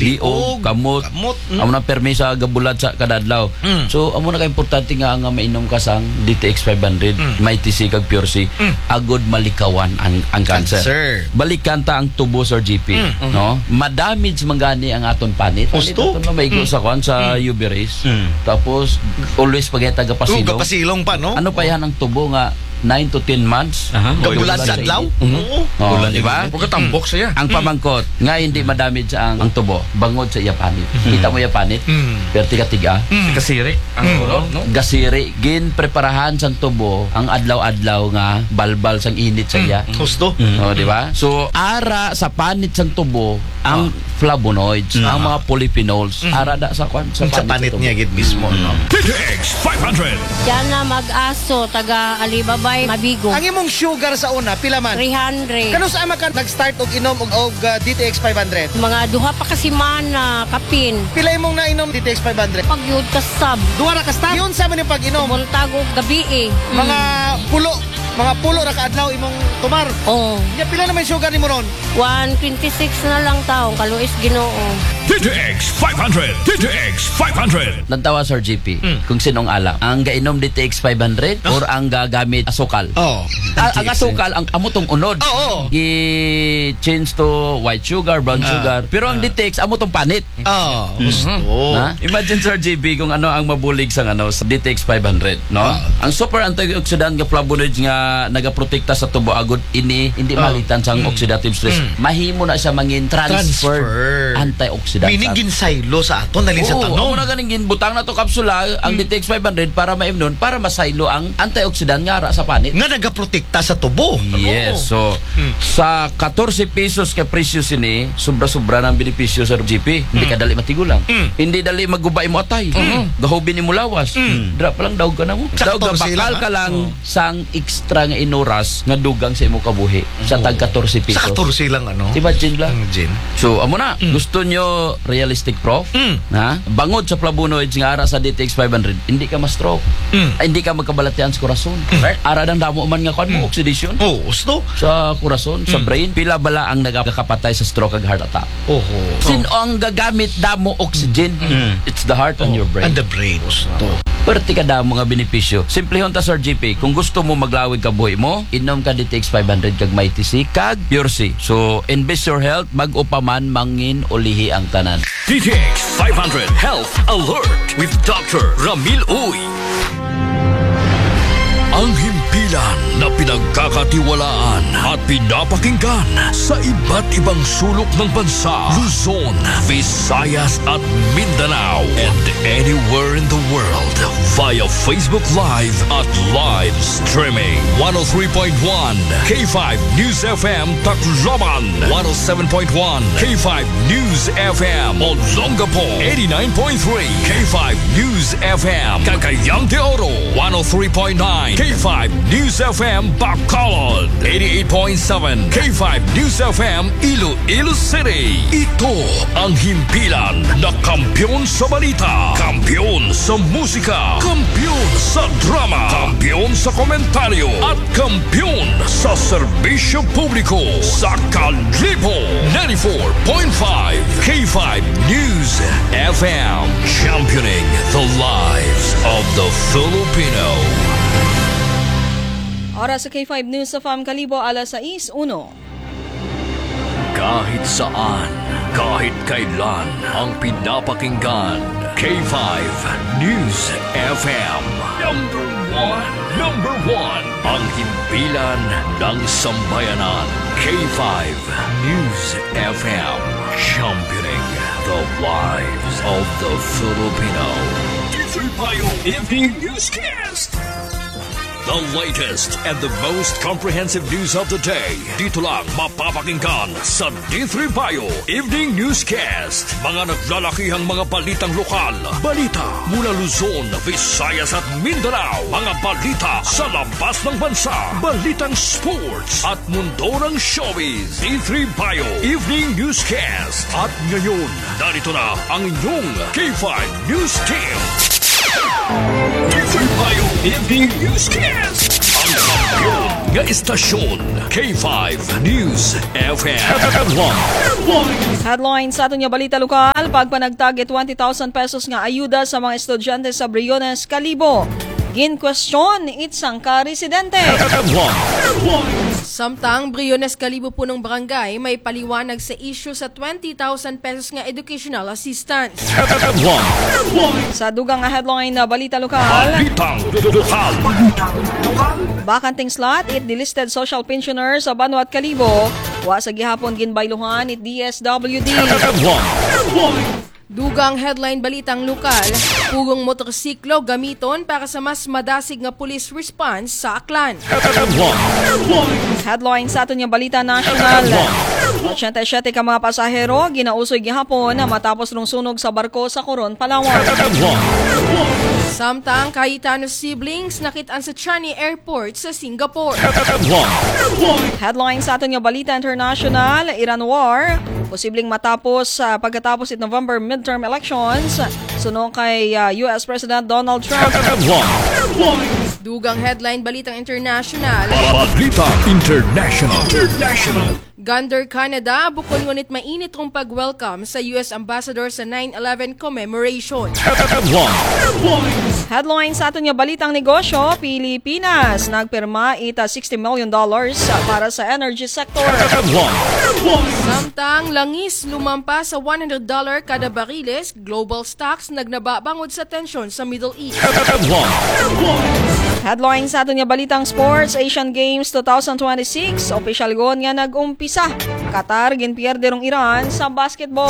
liog, kamot. Amo na permisa gabulat sa kadadlaw. So amo na ka importante nga mainom ka sang DTX 500, may TC kag Pure C, agod malikawan ang cancer. Balikan ta ang tubo Sir GP, no? Madamage mangani ang aton panit. Aton na may sa kwan sa UV rays. Tapos always pageta gapasilong. Gapasilong pa, no? Ano pa yan ang tubo nga 9 to 10 months. Gabulat sa adlaw? Oo. Diba? Pagkatambok siya. Ang pamangkot, nga hindi madamage ang tubo, bangod sa iya panit. Kita mo iya panit, perti katiga. Kasiri. Ang ulo, no? Gasiri, gin preparahan sang tubo, ang adlaw-adlaw nga balbal sang init sa iya. Gusto? Diba? So, ara sa panit sang tubo, ang flavonoids, ang mga polyphenols, ara da sa kwan sa panit niya gid mismo, no? DTX 500. Diyan na mag-aso, taga Alibabay, Mabigo. Ang imong sugar sa una, pila man? 300. Kano sa ama ka nag-start og inom og DTX 500? Mga duha pa kasi mana, kapin. Pila imong nainom DTX 500? Pagyud ka sab. Duha ra ka start? Yun sa man yung pag-inom? Buntago gabi eh. Mga pulo ra ka adlaw imong tumar. Oh. Nya pila naman sugar nimo ron? 126 na lang taong kaluis Ginoo. DTX 500. DTX 500. Lantawa Sir GP, kung sinong alam, ang gainom DTX 500 or ang gagamit asukal. Ang asukal, ang amutong unod. I-change to white sugar, brown sugar. Pero ang DTX, amutong panit. Gusto. Imagine Sir GP kung ano ang mabulig sa DTX 500, no? Ang super antioxidant nga flavonoids nga nagaprotekta sa tubo agud hindi malitan sang oxidative stress. Mahimo na siya mangin transfer antioxidant. Meaning ginsaylo sa aton dali sa tanom. Amo na ganing ginbutang na to kapsula ang DTX 500 para maimnon para masaylo ang antioxidant nga ara sa panit. Nga nagaprotekta sa tubo. Yes. So sa 14 pesos ka presyo sini, sobra-sobra ng benepisyo sa GP. Hindi ka dali matigulang. Hindi dali magubay mo atay. Gahubin mo lawas. Dra pa lang daog ka na mo. Daog ka bakal ka lang sang extra nga inuras nga dugang sa imo kabuhi sa tag 14 pesos. Sa 14 lang Imagine lang. So amo na. Gusto nyo realistic prof? Na? Bangod sa flavonoids nga ara sa DTX 500, hindi ka ma-stroke. Hindi ka magkabalatian sa korason. Ara dan damo man nga kon mo oxidation. Gusto? Sa korason, sa brain, pila bala ang nagakapatay sa stroke ag heart attack. Sino ang gagamit damo oxygen? It's the heart and your brain. And the brain. Gusto. Perti ka damo nga benepisyo. Simplehon ta Sir GP, kung gusto mo maglawig ka buhi mo, inom ka DTX 500 kag may TC kag Pure C. So, invest your health, mag-upaman mangin ulihi ang tanan. DTX 500 Health Alert with Dr. Ramil Uy. Ang himpilan na pinagkakatiwalaan at pinapakinggan sa iba't ibang sulok ng bansa, Luzon, Visayas at Mindanao, and anywhere in the world via Facebook Live at live streaming. 103.1 K5 News FM Tacloban, 107.1 K5 News FM Olongapo, 89.3 K5 News FM Cagayan de Oro, 103.9 K5 News FM Bacolod, 88.7 K5 News FM Iloilo City. Ito ang himpilan na kampiyon sa balita, kampiyon sa musika, kampiyon sa drama, kampiyon sa komentaryo, at kampiyon sa serbisyo publiko sa Kalibo 94.5 K5 News FM, championing the lives of the Filipino. Oras sa K5 News sa FAM Kalibo, alas 6:01. Kahit saan, kahit kailan, ang pinapakinggan, K5 News FM. Number one, ang himpilan ng sambayanan, K5 News FM, championing the lives of the Filipino. Evening Newscast. The latest and the most comprehensive news of the day. Dito lang mapapakinggan sa D3 Bio Evening Newscast. Mga naglalakihang mga balitang lokal. Balita mula Luzon, Visayas at Mindanao. Mga balita sa labas ng bansa. Balitang sports at mundo ng showbiz. D3 Bio Evening Newscast. At ngayon, narito na ang inyong K5 News Team. D3 Bio Evening Newscast. Ang Nga istasyon K5 News FM. Headline sa aton nga balita lokal, pagpanagtag 20,000 pesos nga ayuda sa mga estudyante sa Briones, Kalibo. Gin-question itsang ka-residente. Samtang Briones Kalibo po ng barangay may paliwanag sa issue sa 20,000 pesos nga educational assistance. Sa dugang nga headline na balita lokal, Balitang lokal. bakanting slot it delisted social pensioners sa Banwat, Kalibo. Wa sa gihapon ginbayluhan it DSWD. Dugang headline balitang lokal, pugong motorsiklo gamiton para sa mas madasig nga police response sa Aklan. Headline sa aton nga balita national. 87 ka mga pasahero ginausoy gihapon na matapos ng sunog sa barko sa Coron, Palawan. Samtang Cayetano siblings nakitaan sa Changi Airport sa Singapore. Headline sa aton nga balita international, Iran war posibleng matapos pagkatapos it November midterm elections sunod kay US President Donald Trump. Dugang headline balitang international, Balitang international. Gander Canada bukod ngunit mainit rong pag-welcome sa US Ambassador sa 9/11 commemoration. Headline sa aton nga balitang negosyo, Pilipinas nagpirma ita $60 million para sa energy sector. Samtang langis lumampa sa $100 kada bariles, global stocks nagnababangod sa tensyon sa Middle East. Headline sa aton nga balitang sports, Asian Games 2026 official gon nga nag-umpisa. Qatar ginpierde rong Iran sa basketball.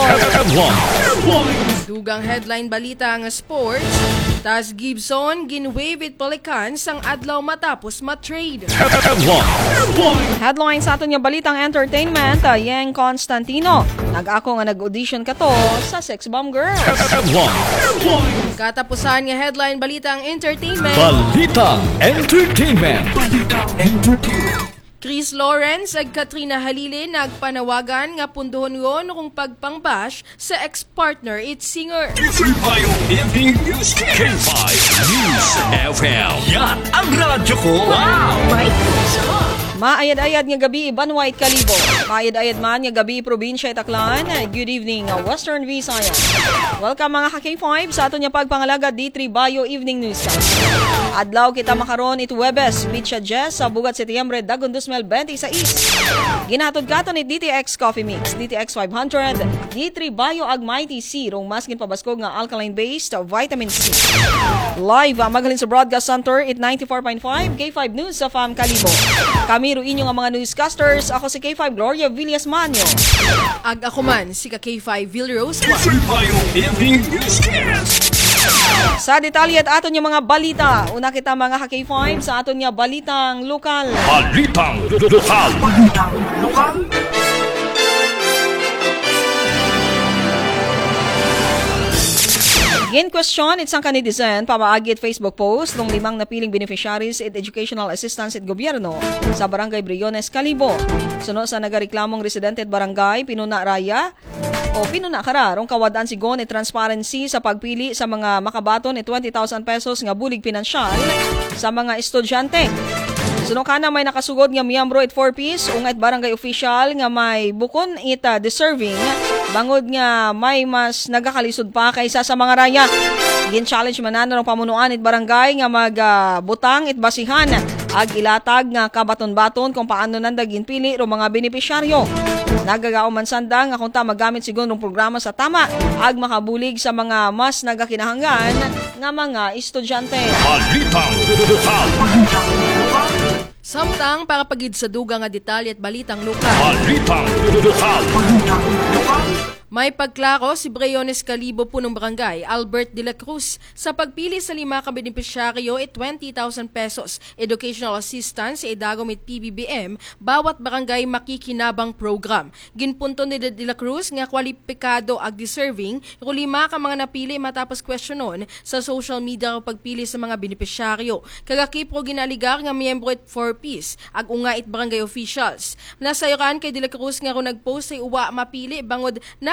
Dugang headline balita nga sports, Taz Gibson ginwave it Pelicans ang adlaw matapos matrade. Headline sa aton nga balitang entertainment, Yang Constantino nag-ako nga nag-audition kato sa Sex Bomb Girls. Katapusan nga headline balitang entertainment, Balitang entertainment. Chris Lawrence ag Katrina Halili nagpanawagan nga pundohon ngon kung pagpangbash sa ex-partner it singer. Evening News K5 News FM. Yan ang radyo ko. Wow! Maayad-ayad nga gabi Banwait, Kalibo. Maayad-ayad man nga gabi probinsya Aklan. Good evening Western Visayas. Welcome mga ka-K5 sa aton nga pagpangalaga D3 Bayo Evening News. Adlaw kita makaron it Webes Beach Jazz sa Bugat Setyembre Dagon 2026. Ginatod katon ni DTX Coffee Mix, DTX 500, D3 Bayo ag Mighty C rong mas ginpabaskog nga alkaline-based vitamin C. Live maghalin sa Broadcast Center it 94.5 K5 News sa FAM Kalibo. Kami ro inyo nga mga newscasters. Ako si K5 Gloria Villas Manyo. Ag ako man si K5 Villarose. Evening Newscast. Sa detalye at aton yung mga balita. Una kita mga ka-K5 sa aton nga balitang lokal. Balitang lokal. In question, itsang kanitizen, pamaagit Facebook post ng 5 napiling beneficiaries at educational assistance at gobyerno sa Barangay Briones, Kalibo. Sunod sa nagareklamong residente at barangay, pinuna kararong kawadaan si Gon at transparency sa pagpili sa mga makabaton at 20,000 pesos nga bulig pinansyal sa mga estudyante. Sunod ka na may nakasugod nga miyembro at 4-piece, ungat barangay official nga may bukon ita deserving, bangod nga may mas nagakalisod pa kaysa sa mga raya. Gin-challenge manano ng pamunuan at barangay nga magbutang at basihan ag ilatag nga kabaton-baton kung paano nanda ginpili ro mga benepisyaryo. Nagagao man sanda nga kung ta magamit sigon ng programa sa tama ag makabulig sa mga mas nagakinahanglan nga mga estudyante. Balitang lokal. Samtang para pagid sa dugang nga detalye at balitang lokal. Balitang lokal. May pagklaro si Briones Kalibo po ng barangay, Albert de la Cruz, sa pagpili sa 5 kabenepisyaryo at 20,000 pesos educational assistance sa Idagomit PBBM, bawat barangay makikinabang program. Ginpunto ni de la Cruz nga kwalipikado ag deserving, ro 5 ka mga napili matapos questionon sa social media o pagpili sa mga benepisyaryo. Kagakipro ginaligar nga miyembro at 4-piece, ag unga it barangay officials. Nasayuran kay de la Cruz nga ro nagpost ay uwa mapili bangod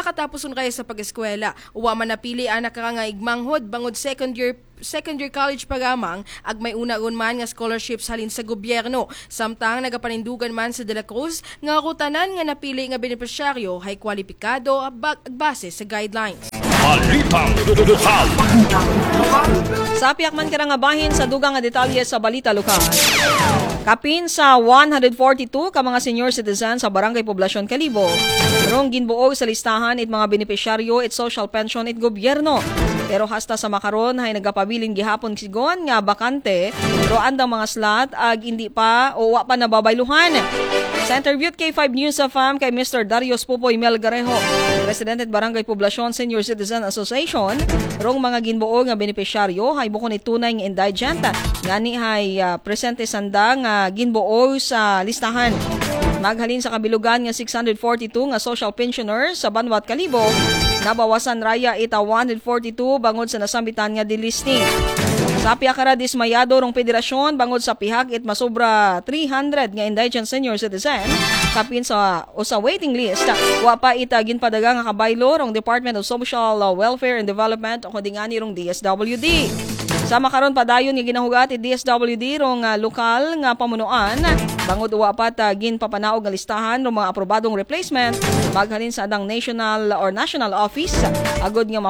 makatapos kaya sa pag-eskwela. Uwa man napili anak ka nga igmanghod bangod second year college pagamang ag may una-un man nga scholarships halin sa gobyerno. Samtang nagapanindugan man sa De La Cruz nga kutanan nga napili nga benepisyaryo hay kwalipikado base sa guidelines. Balitang lokal. Sa piyak man karangabahin sa dugang nga detalye sa balita lokal. Kapin sa 142 ka mga senior citizen sa Barangay Poblasyon Kalibo, rong ginbuog sa listahan it mga benepisyaryo it social pension it gobyerno. Pero hasta sa makaron hay nagapabilin gihapon sigon nga bakante ro andang mga slot ag hindi pa o wa pa nababayluhan. Sa interview kay 5 News of Fam kay Mr. Darius Popoy Melgarejo, President at Barangay Poblasyon Senior Citizen Association, rong mga ginbuog nga benepisyaryo hay bukod ni tunay nga indigent ngani hay presente sanda nga ginbuog sa listahan. Maghalin sa kabilugan nga 642 nga social pensioners sa Banwat Kalibo, nabawasan raya ita 142 bangod sa nasambitan nga delisting. Sa piakara dismayado rong federasyon bangod sa pihak it masobra 300 nga indigent senior citizen kapin sa waiting list. Wa pa ita ginpadaga nga kabaylo rong Department of Social Welfare and Development o kudingani rong DSWD. Sa makaron padayon nga ginahugat it DSWD rong lokal nga pamunuan bangod wa pa ginpapanaog nga listahan rong mga aprobadong replacement maghalin sa adang national office agod nga